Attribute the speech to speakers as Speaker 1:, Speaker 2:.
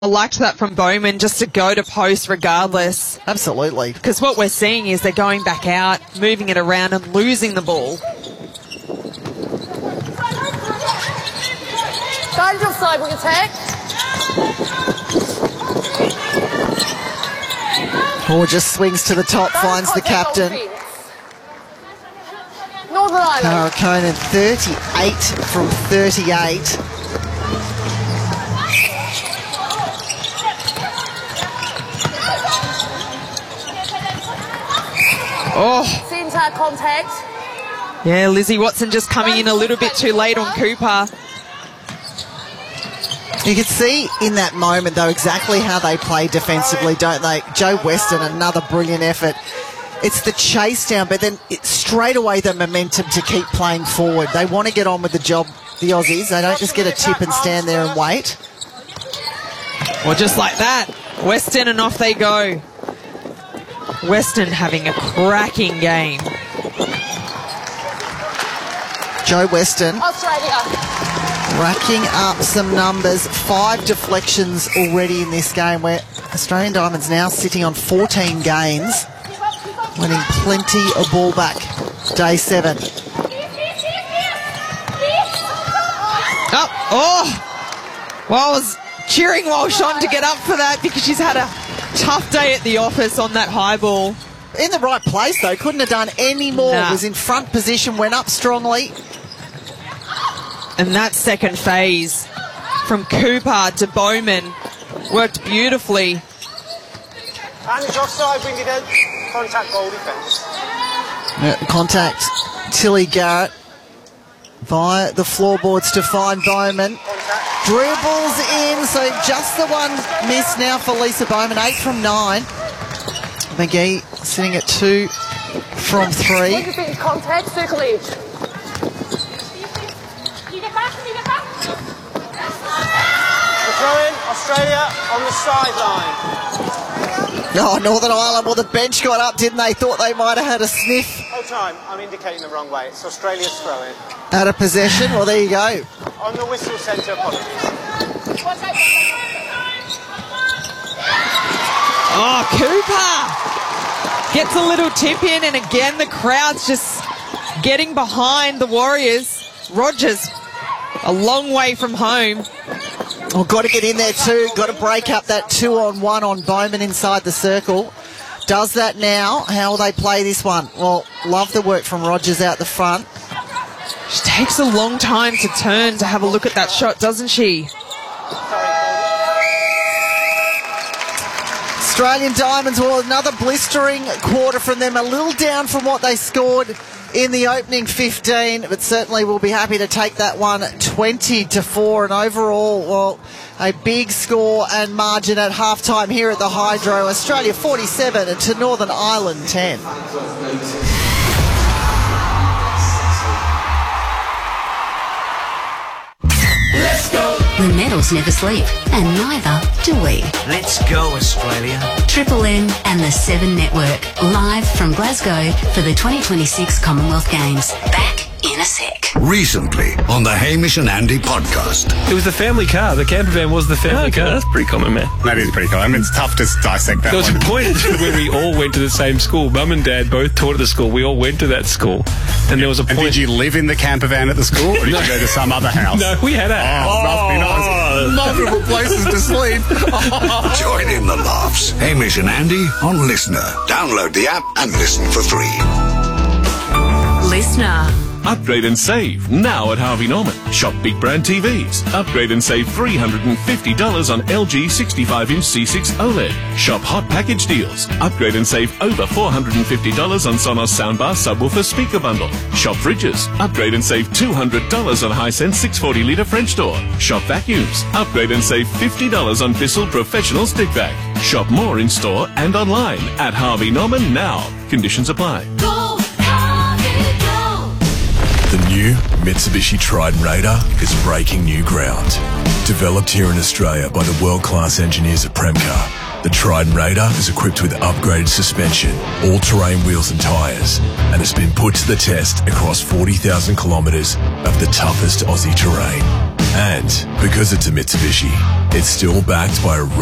Speaker 1: I liked that from Bowman, just to go to post regardless.
Speaker 2: Absolutely.
Speaker 1: Because what we're seeing is they're going back out, moving it around and losing the ball.
Speaker 3: Guide your side, will you take?
Speaker 2: Or just swings to the top, finds the captain.
Speaker 3: Northern Ireland.
Speaker 2: Karakonen 38 from 38.
Speaker 1: Oh.
Speaker 3: Centre contact.
Speaker 1: Yeah, Lizzie Watson just coming in a little bit too late on Cooper.
Speaker 2: You can see in that moment, though, exactly how they play defensively, don't they? Joe Weston, another brilliant effort. It's the chase down, but then straight away the momentum to keep playing forward. They want to get on with the job, the Aussies. They don't just get a tip and stand there and wait.
Speaker 1: Well, just like that, Weston and off they go. Weston having a cracking game.
Speaker 2: Joe Weston.
Speaker 3: Australia.
Speaker 2: Racking up some numbers. 5 deflections already in this game, where Australian Diamonds now sitting on 14 games, winning plenty of ball back. Day 7.
Speaker 1: Oh! Well, I was cheering Walsh on to get up for that because she's had a tough day at the office on that high ball.
Speaker 2: In the right place, though. Couldn't have done any more.
Speaker 1: Nah.
Speaker 2: Was in front position, went up strongly.
Speaker 1: And that second phase from Cooper to Bowman worked beautifully.
Speaker 4: Hands offside when you don't contact goal defence.
Speaker 2: Contact Tilly Garrett via the floorboards to find Bowman. Dribbles in, so just the one miss now for Lisa Bowman. 8 from 9. McGee sitting at 2 from 3.
Speaker 3: Look at contact, circle edge.
Speaker 4: Throw-in, Australia on the sideline.
Speaker 2: Oh, Northern Ireland, well, the bench got up, didn't they? Thought they might have had a sniff
Speaker 4: Whole time, I'm indicating the wrong way. It's Australia's throw-in.
Speaker 2: out of possession. Well, there you go.
Speaker 4: On the whistle centre, apologies.
Speaker 1: Oh, Cooper gets a little tip in, and again the crowd's just getting behind the Warriors. Rogers, a long way from home.
Speaker 2: Oh, got to get in there too. Got to break up that 2-on-1 on Bowman inside the circle. Does that now. How will they play this one? Well, love the work from Rogers out the front.
Speaker 1: She takes a long time to turn to have a look at that shot, doesn't she?
Speaker 2: Australian Diamonds, well, another blistering quarter from them. A little down from what they scored in the opening 15, but certainly we'll be happy to take that one 20-4. And overall, well, a big score and margin at halftime here at the Hydro. Australia 47 to Northern Ireland 10.
Speaker 5: The medals never sleep, and neither do we.
Speaker 6: Let's go, Australia.
Speaker 5: Triple M and the 7 Network, live from Glasgow for the 2026 Commonwealth Games. Back in a sec.
Speaker 7: Recently on the Hamish and Andy podcast.
Speaker 8: It was the family car. The camper van was the family car. That's pretty common, man.
Speaker 9: That is pretty common. I mean, it's tough to dissect that
Speaker 8: There was
Speaker 9: one.
Speaker 8: a point where we all went to the same school. Mum and Dad both taught at the school. We all went to that school. And there was a point...
Speaker 9: And did you live in the camper van at the school, or did you go to some other house?
Speaker 8: No, we had a house.
Speaker 9: Must be nice. Multiple places to sleep.
Speaker 7: Join in the laughs. Hamish and Andy on Listener. Download the app and listen for free.
Speaker 5: Listener.
Speaker 10: Upgrade and save now at Harvey Norman. Shop big brand TVs. Upgrade and save $350 on LG 65-inch C6 OLED. Shop hot package deals. Upgrade and save over $450 on Sonos soundbar subwoofer speaker bundle. Shop fridges. Upgrade and save $200 on Hisense 640-litre French door. Shop vacuums. Upgrade and save $50 on Bissell Professional stick vac. Shop more in store and online at Harvey Norman now. Conditions apply.
Speaker 11: The new Mitsubishi Triton Raider is breaking new ground. Developed here in Australia by the world-class engineers at Premcar, the Triton Raider is equipped with upgraded suspension, all-terrain wheels and tyres, and has been put to the test across 40,000 kilometres of the toughest Aussie terrain. And because it's a Mitsubishi, it's still backed by a